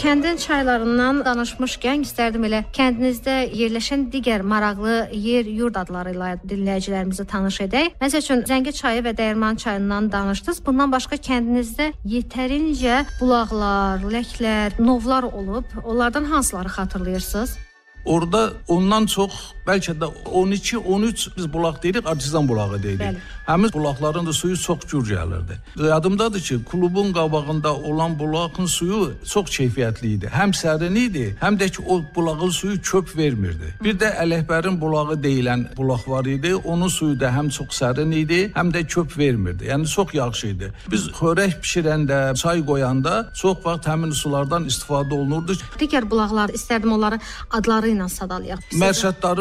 Kəndin çaylarından danışmışkən istərdim elə kəndinizdə yerləşən digər maraqlı yer, yurd adları ilə dinləyicilərimizi tanış edək. Məsəl üçün Zəngi çayı və Dəyirman çayından danışdınız. Bundan başqa kəndinizdə yetərincə bulaqlar, ləklər, novlar olub. Onlardan hansıları xatırlayırsınız? Orada ondan çox, bəlkə də 12-13 biz bulaq deyirik, artizan bulağı deyirik. Bəli. Həmin bulaqların da suyu çox gür gəlirdi. Yadımdadır ki, klubun qabağında olan bulağın suyu çox keyfiyyətli idi. Həm sərin idi, həm də ki, o bulağın suyu çöp vermirdi. Bir də Ələkbərin bulağı deyilən bulaq var idi. Onun suyu da həm çox sərin idi, həm də çöp vermirdi. Yəni, çox yaxşı idi. Biz xörək pişirəndə, çay qoyanda çox vaxt həmin sulardan istifadə olunurdu. Digər bulaqlar, istərdim onları adları ilə sadalayaq. Mərşəddarı